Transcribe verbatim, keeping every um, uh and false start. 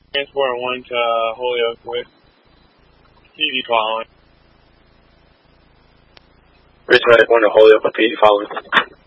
Transport one to uh, Holyoke with P D following. Richmond one to Holyoke with P D following.